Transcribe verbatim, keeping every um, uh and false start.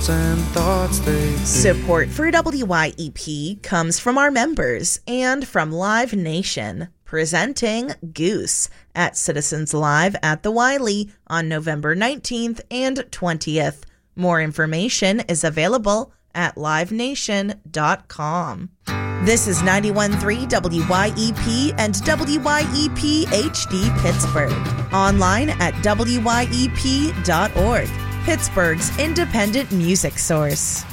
and thoughts they think. Support for W Y E P comes from our members and from Live Nation, presenting Goose at Citizens Live at the Wiley on November nineteenth and twentieth. More information is available at live nation dot com. This is ninety-one point three W Y E P and W Y E P H D Pittsburgh. Online at W Y E P dot org. Pittsburgh's independent music source.